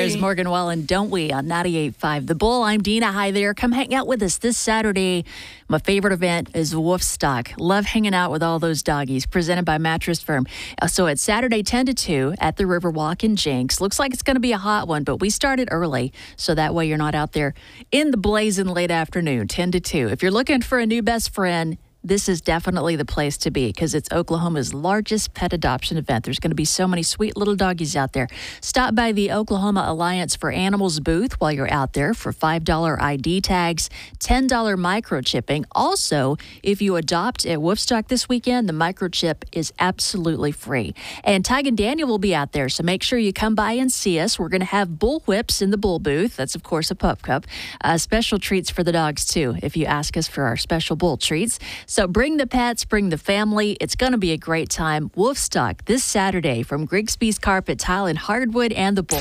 There's Morgan Wallen, Don't We, on 98.5 The Bull. I'm Dina. Hi there. Come hang out with us this Saturday. My favorite event is Wolfstock. Love hanging out with all those doggies, presented by Mattress Firm. So it's Saturday 10 to 2 at the Riverwalk in Jenks. Looks like it's going to be a hot one, but we started early, so that way you're not out there in the blazing late afternoon, 10 to 2. If you're looking for a new best friend, this is definitely the place to be because it's Oklahoma's largest pet adoption event. There's going to be so many sweet little doggies out there. Stop by the Oklahoma Alliance for Animals booth while you're out there for $5 ID tags, $10 microchipping. Also, if you adopt at Wolfstock this weekend, the microchip is absolutely free. And Tig and Daniel will be out there, so make sure you come by and see us. We're going to have bull whips in the bull booth. That's, of course, a pup cup. Special treats for the dogs, too, if you ask us for our special bull treats. So bring the pets, bring the family. It's going to be a great time. Wolfstock this Saturday from Grigsby's Carpet, Tile, and Hardwood and the Bull.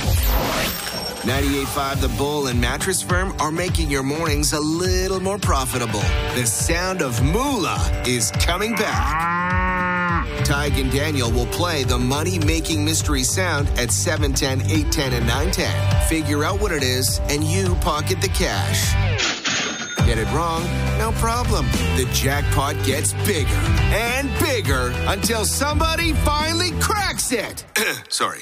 98.5 The Bull and Mattress Firm are making your mornings a little more profitable. The sound of moolah is coming back. Tig and Daniel will play the money-making mystery sound at 7:10, 8:10, and 9:10. Figure out what it is, and you pocket the cash. Get it wrong? No problem. The jackpot gets bigger and bigger until somebody finally cracks it. Sorry.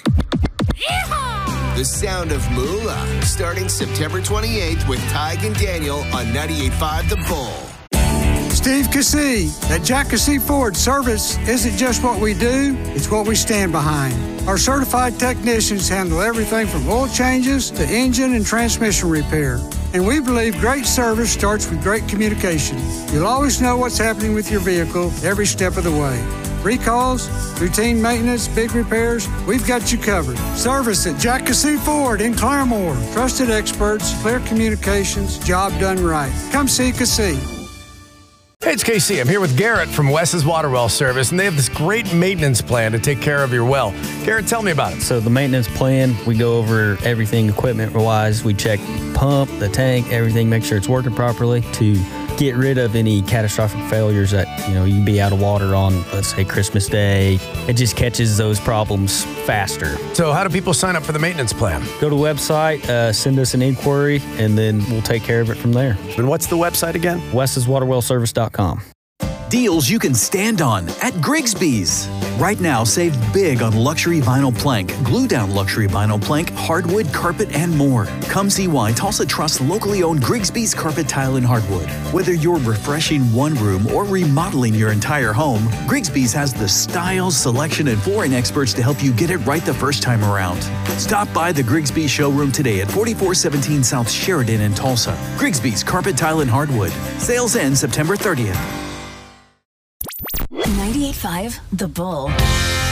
Yeehaw! The sound of moolah, starting September 28th with Tig and Daniel on 98.5 The Bull. Steve Cassey at Jack Cassey Ford. Service isn't just what we do, it's what we stand behind. Our certified technicians handle everything from oil changes to engine and transmission repair. And we believe great service starts with great communication. You'll always know what's happening with your vehicle every step of the way. Recalls, routine maintenance, big repairs, we've got you covered. Service at Jack Cassey Ford in Claremore. Trusted experts, clear communications, job done right. Come see Cassey. Hey, it's KC. I'm here with Garrett from Wes's Water Well Service, and they have this great maintenance plan to take care of your well. Garrett, tell me about it. So the maintenance plan, we go over everything equipment-wise. We check pump, the tank, everything, make sure it's working properly to get rid of any catastrophic failures that, you can be out of water on, let's say, Christmas Day. It just catches those problems faster. So how do people sign up for the maintenance plan? Go to the website, send us an inquiry, and then we'll take care of it from there. And what's the website again? wes'swaterwellservice.com. Deals you can stand on at Grigsby's. Right now, save big on luxury vinyl plank, glue-down luxury vinyl plank, hardwood, carpet, and more. Come see why Tulsa trusts locally owned Grigsby's Carpet, Tile, and Hardwood. Whether you're refreshing one room or remodeling your entire home, Grigsby's has the style, selection, and flooring experts to help you get it right the first time around. Stop by the Grigsby's showroom today at 4417 South Sheridan in Tulsa. Grigsby's Carpet, Tile, and Hardwood. Sales end September 30th. 98.5 The Bull.